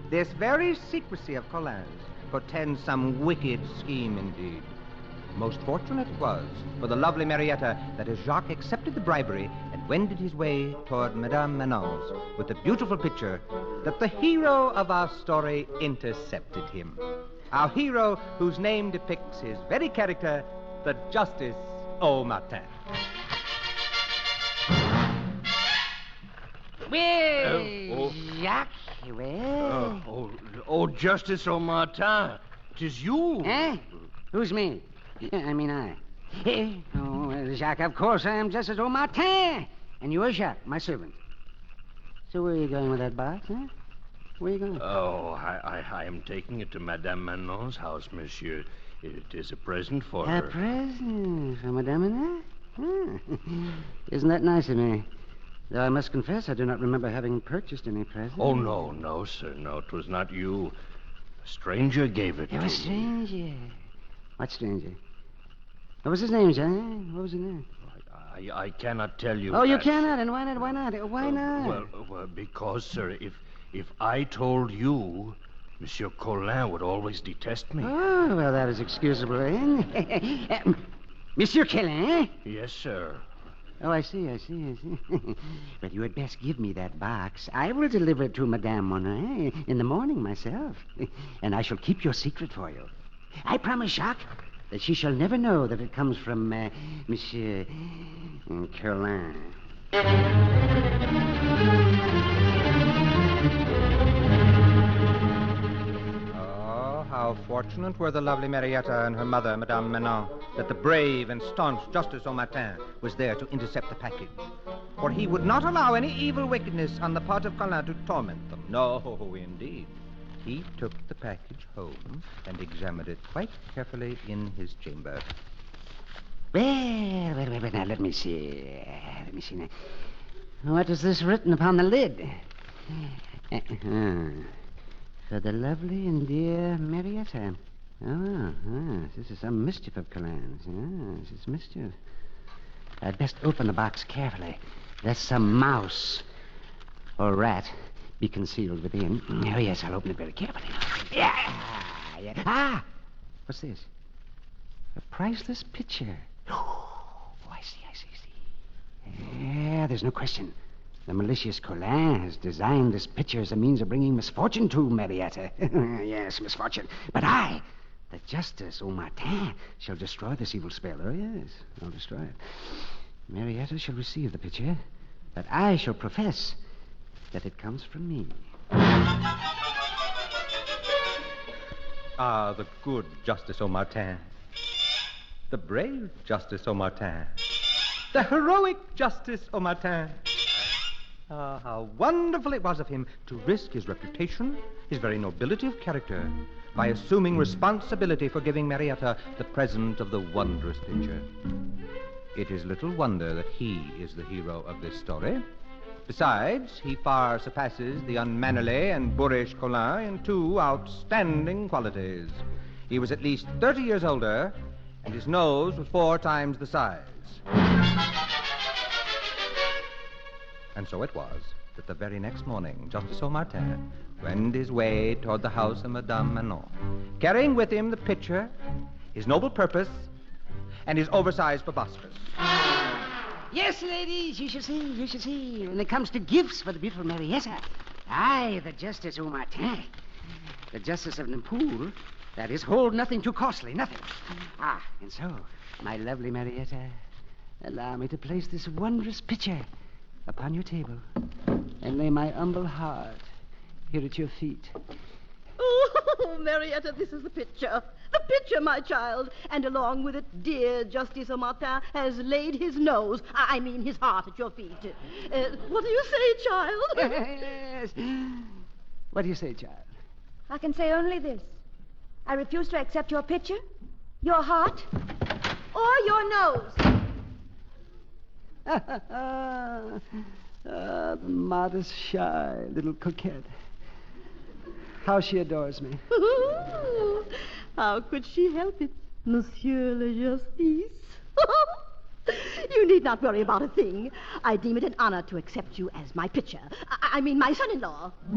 This very secrecy of Colin's portends some wicked scheme indeed. Most fortunate it was for the lovely Marietta that as Jacques accepted the bribery and wended his way toward Madame Manon's with the beautiful picture, that the hero of our story intercepted him. Our hero whose name depicts his very character, the Justice au Matin. Well, Jacques, well... Justice au Matin. 'Tis you. Eh? Who's me? I mean I. Jacques, of course I am Justice au Matin. And you are Jacques, my servant. So where are you going with that box, huh? Where are you going? Oh, I am taking it to Madame Manon's house, monsieur. It is a present for her. A present for Madame Manon? Isn't that nice of me? Though I must confess I do not remember having purchased any present. Oh, no, sir. No, it was not you. A stranger gave it to me. A stranger? What stranger? What was his name, John? What was his name? I cannot tell you. Oh, you cannot? And why not? Why not? Why not? Well, because, sir, if I told you, Monsieur Colin would always detest me. Oh, well, that is excusable, eh? Monsieur Colin? Yes, sir. Oh, I see. But you had best give me that box. I will deliver it to Madame Monet in the morning myself. And I shall keep your secret for you. I promise, Jacques, that she shall never know that it comes from Monsieur Colin. How fortunate were the lovely Marietta and her mother, Madame Manon, that the brave and staunch Justice au Matin was there to intercept the package. For he would not allow any evil wickedness on the part of Colin to torment them. No, indeed. He took the package home and examined it quite carefully in his chamber. Well, now let me see. Now. What is this written upon the lid? For the lovely and dear Marietta. This is some mischief of Colin's. Yes, it's mischief. I'd best open the box carefully, lest some mouse or rat be concealed within. Oh, yes, I'll open it very carefully. Yeah. Ah! What's this? A priceless picture. Oh, I see. Yeah, there's no question. The malicious Colin has designed this picture as a means of bringing misfortune to Marietta. Yes, misfortune. But I, the Justice au Matin, shall destroy this evil spell. Oh, yes, I'll destroy it. Marietta shall receive the picture, but I shall profess that it comes from me. Ah, the good Justice au Matin. The brave Justice au Matin. The heroic Justice au Matin. Ah, how wonderful it was of him to risk his reputation, his very nobility of character, by assuming responsibility for giving Marietta the present of the wondrous picture. It is little wonder that he is the hero of this story. Besides, he far surpasses the unmannerly and boorish Colin in two outstanding qualities. He was at least 30 years older, and his nose was 4 times the size. And so it was that the very next morning, Justice au Matin wended his way toward the house of Madame Manon, carrying with him the picture, his noble purpose, and his oversized proboscis. Yes, ladies, you shall see. When it comes to gifts for the beautiful Marietta, I, the Justice au Matin, the Justice of Napoule, that is, hold nothing too costly, nothing. And so, my lovely Marietta, allow me to place this wondrous picture upon your table and lay my humble heart here at your feet. Oh, Marietta, this is the picture. The picture, my child. And along with it, dear Justice au Matin has laid his nose, I mean his heart at your feet. What do you say, child? Yes. What do you say, child? I can say only this. I refuse to accept your picture, your heart, or your nose. The modest, shy little coquette. How she adores me. How could she help it, Monsieur le Justice? You need not worry about a thing. I deem it an honor to accept you as my picture. I mean, my son-in-law.